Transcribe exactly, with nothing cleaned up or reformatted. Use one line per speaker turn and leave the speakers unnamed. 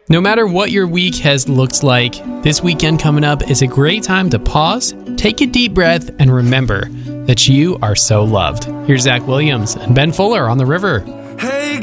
No matter what your week has looked like, this weekend coming up is a great time to pause, take a deep breath, and remember that you are so loved. Here's Zach Williams and Ben Fuller on The River.
Hey